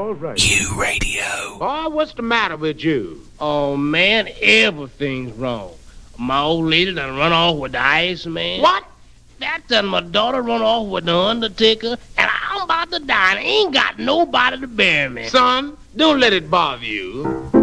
all right. Q Radio. Oh, what's the matter with you? Oh, man, everything's wrong. My old lady done run off with the Iceman. What? That done my daughter run off with the Undertaker, and I'm about to die and ain't got nobody to bury me. Son, don't let it bother you.